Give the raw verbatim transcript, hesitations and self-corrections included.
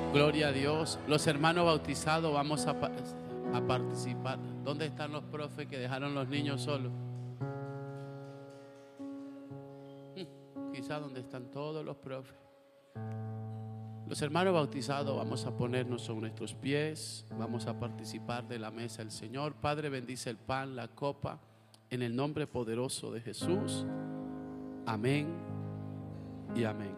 Gloria a Dios. Los hermanos bautizados vamos a, a participar. ¿Dónde están los profes que dejaron los niños solos? Quizá donde están todos los profes. Los hermanos bautizados vamos a ponernos sobre nuestros pies. Vamos a participar de la mesa del Señor. Padre, bendice el pan, la copa, en el nombre poderoso de Jesús. Amén y amén.